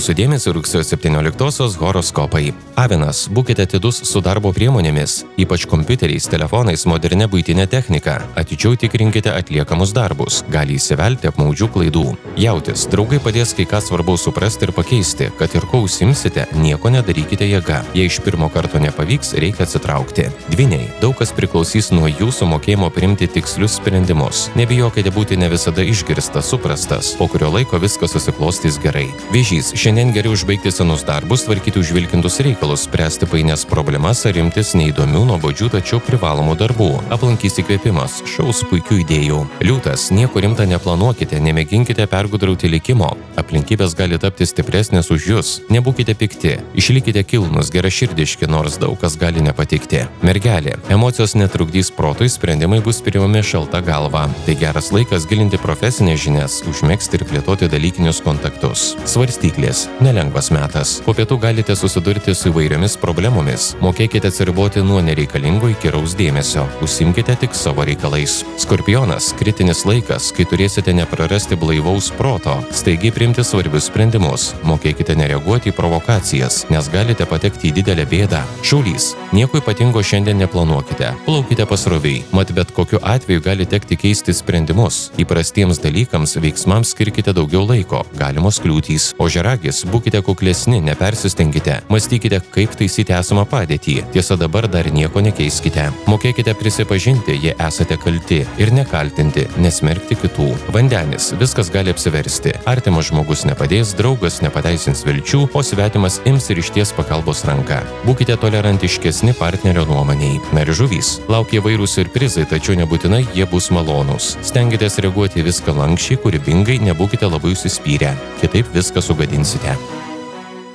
Sudėmėsi rugsėjo 17-osios horoskopai. Avinas, būkite atidus su darbo priemonėmis, ypač kompiuteriais, telefonais, modernė buitinė technika. Atidžiau tikrinkite atliekamus darbus, gali įsivelti apmaudžių klaidų. Jautis, draugai padės kai ką svarbaus suprasti ir pakeisti, kad ir ko užsimsite, nieko nedarykite jėga. Jei iš pirmo karto nepavyks, reikia atsitraukti. Dvyniai, daug kas priklausys nuo jūsų mokėjimo priimti tikslius sprendimus. Nebijokite būti ne visada išgirstas, suprastas, po kurio laiko viskas susiklostys gerai. Vėžys, šiandien geriau užbaigti senus darbus, tvarkyti užvilkintus reikalus, spręsti painias problemas ar imtis neįdomių, nuobodžių, tačiau privalomų darbų. Aplankys įkvėpimas, šaus puikių idėjų. Liūtas, nieko rimta neplanuokite, nemėginkite pergudrauti likimo. Aplinkybės gali tapti stipresnės už jūs. Nebūkite pikti, išlikite kilnus, geraširdiški, nors daug kas gali nepatikti. Mergelė, emocijos netrukdys protui, sprendimai bus priimami šalta galva. Tai geras laikas gilinti profesinės žinias, užmegzti ir plėtoti dalykinius kontaktus. Svarstyklės, nelengvas metas. Po pietų galite susidurti su įvairiomis problemomis. Mokėkite atsiriboti nuo nereikalingo įkyraus dėmesio. Užsimkite tik savo reikalais. Skorpionas, kritinis laikas, kai turėsite neprarasti blaivaus proto, staigiai priimti svarbius sprendimus. Mokėkite nereaguoti į provokacijas, nes galite patekti į didelę bėdą. Šaulys, nieko ypatingo šiandien neplanuokite. Plaukite pasroviai, mat bet kokiu atveju gali tekti keisti sprendimus. Įprastiems dalykams, veiksmams skirkite daugiau laiko, galimos kliūtys. Ožiaragis, būkite kuklesni, nepersistengite. Mąstykite, kaip taisyti esamą padėtį. Tiesa, dabar dar nieko nekeiskite. Mokėkite prisipažinti, jei esate kalti, ir nekaltinti, nesmerkti kitų. Vandenis, viskas gali apsiversti. Artimas žmogus nepadės, draugas nepateisins vilčių, o svetimas ims ir išties pagalbos ranką. Būkite tolerantiškesni partnerio nuomoniai. Na ir žuvys, laukia įvairūs siurprizai, tačiau nebūtinai jie bus malonūs. Stenkitės reaguoti viską lankščiai, kūrybingai, nebūkite labai užsispyrę. Kitaip viską sugadinsite.